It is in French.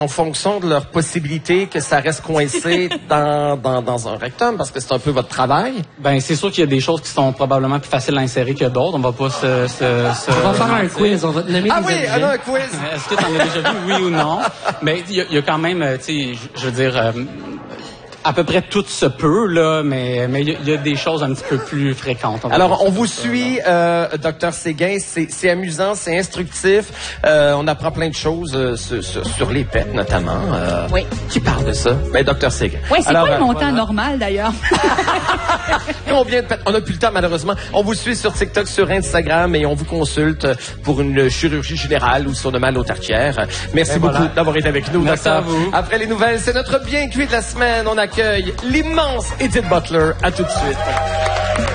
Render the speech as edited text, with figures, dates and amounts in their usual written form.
en fonction de leurs possibilités que ça reste coincé dans un rectum, parce que c'est un peu votre travail? Ben, c'est sûr qu'il y a des choses qui sont probablement plus faciles à insérer que d'autres. On va pas On va faire un quiz, on va te nommer des objets. Un quiz! Est-ce que tu en as déjà vu, oui ou non? Mais il y a quand même, tu sais, je veux dire, à peu près tout se peut, là, mais il y a des choses un petit peu plus fréquentes. Alors, on vous suit, Dr Séguin, c'est amusant, c'est instructif, on apprend plein de choses sur les pets, notamment. Oui. Qui parle de ça? Ben, Dr Séguin. Oui, c'est quoi le montant normal, d'ailleurs? Combien de pets? On n'a plus le temps, malheureusement. On vous suit sur TikTok, sur Instagram, et on vous consulte pour une chirurgie générale ou sur le mal aux tartières. Merci beaucoup d'avoir été avec nous, Merci docteur. à vous. Après les nouvelles, c'est notre bien cuit de la semaine. On accueille l'immense Edith Butler. À tout de suite.